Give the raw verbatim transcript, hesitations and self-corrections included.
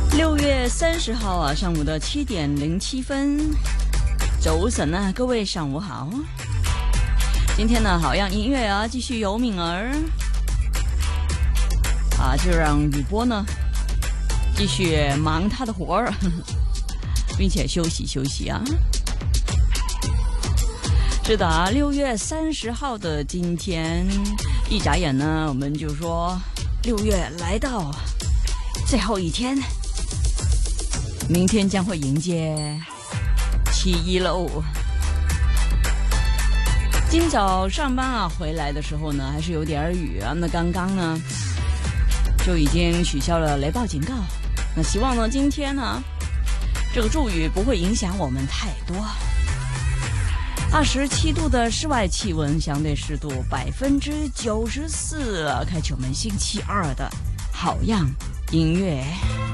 六月三十号啊，上午的七点零七分，早晨啊，各位上午好。今天呢，好让音乐啊继续由敏儿啊，就让雨波呢继续忙他的活儿，并且休息休息啊。是的啊，六月三十号的今天，一眨眼呢，我们就说六月来到最后一天。明天将会迎接七一喽。今早上班啊回来的时候呢，还是有点雨啊。那刚刚呢就已经取消了雷暴警告。那希望呢今天呢这个骤雨不会影响我们太多。二十七度的室外气温，相对湿度百分之九十四，开启我们星期二的好样音乐。